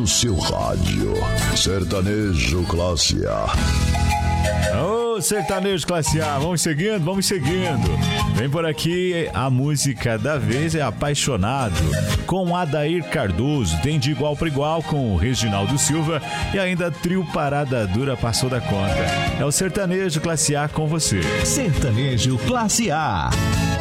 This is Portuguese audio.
no seu rádio. Sertanejo Classe A. Ô, sertanejo classe A, vamos seguindo, vamos seguindo. Vem por aqui, a música da vez é Apaixonado, com Adair Cardoso. Tem de igual para igual com o Reginaldo Silva e ainda trio Parada Dura passou da conta. É o sertanejo classe A com você. Sertanejo Classe A.